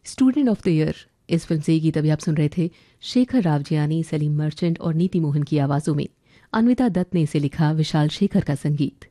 Student of the year इस film से ये गीत अभी आप सुन रहे थे शेखर रावजियानी, सलीम मर्चेंट और नीति मोहन की आवाज़ों में। अन्विता दत्त ने इसे लिखा, विशाल शेखर का संगीत।